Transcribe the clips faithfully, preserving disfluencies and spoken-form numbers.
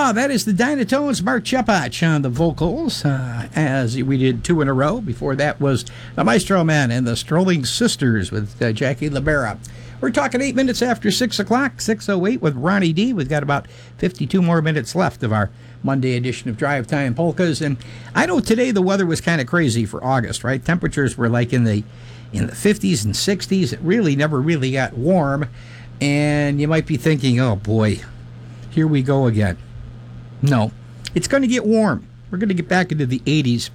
Ah, that is the Dynatones, Mark Chepach on the vocals, uh, as we did two in a row. Before that was the Maestro Man and the Strolling Sisters with uh, Jackie Libera. We're talking eight minutes after six o'clock, six oh eight with Ronnie D. We've got about fifty-two more minutes left of our Monday edition of Drive Time Polkas. And I know today the weather was kind of crazy for August, right? Temperatures were like in the in the fifties and sixties. It really never really got warm. And you might be thinking, oh boy, here we go again. No, it's going to get warm. We're going to get back into the eighties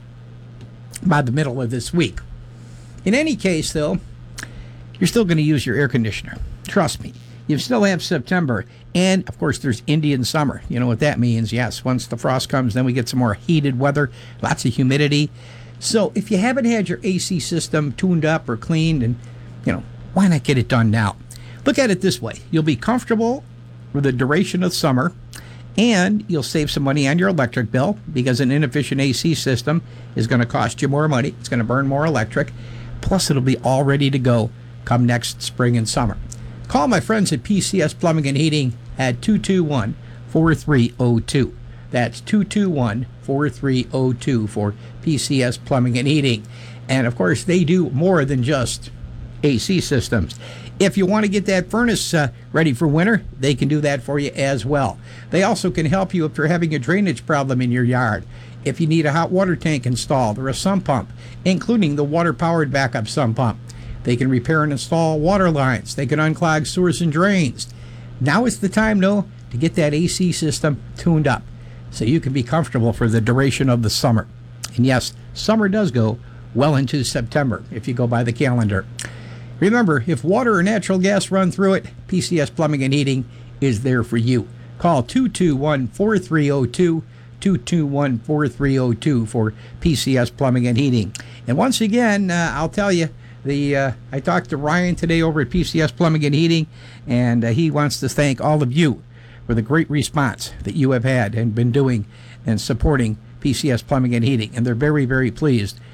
by the middle of this week. In any case, though, you're still going to use your air conditioner. Trust me. You still have September. And, of course, there's Indian summer. You know what that means. Yes, once the frost comes, then we get some more heated weather, lots of humidity. So if you haven't had your A C system tuned up or cleaned, and, you know, why not get it done now? Look at it this way. You'll be comfortable for the duration of summer, and you'll save some money on your electric bill because an inefficient A C system is going to cost you more money. It's going to burn more electric. Plus, it'll be all ready to go come next spring and summer. Call my friends at P C S Plumbing and Heating at two two one, four three zero two. That's two two one, four three zero two for P C S Plumbing and Heating. And, of course, they do more than just A C systems. If you want to get that furnace uh, ready for winter, they can do that for you as well. They also can help you if you're having a drainage problem in your yard, if you need a hot water tank installed or a sump pump, including the water-powered backup sump pump. They can repair and install water lines. They can unclog sewers and drains. Now is the time, though, to get that A C system tuned up so you can be comfortable for the duration of the summer. And yes, summer does go well into September if you go by the calendar. Remember, if water or natural gas run through it, P C S Plumbing and Heating is there for you. Call two two one, four three zero two, two two one, four three zero two for P C S Plumbing and Heating. And once again, uh, I'll tell you, the uh, I talked to Ryan today over at P C S Plumbing and Heating, and uh, he wants to thank all of you for the great response that you have had and been doing and supporting P C S Plumbing and Heating. And they're very, very pleased